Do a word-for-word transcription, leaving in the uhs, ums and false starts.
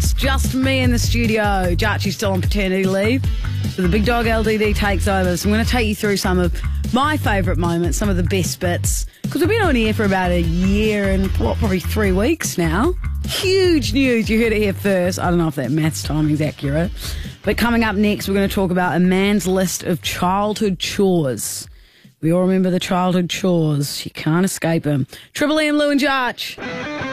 It's just me in the studio. Jarchi's still on paternity leave, so the big dog L D D takes over. So I'm going to take you through some of my favourite moments, some of the best bits, because we've been on here for about a year and, what, probably three weeks now. Huge news. You heard it here first. I don't know if that maths timing's accurate. But coming up next, we're going to talk about a man's list of childhood chores. We all remember the childhood chores. You can't escape them. Triple M, Lou and Jarch.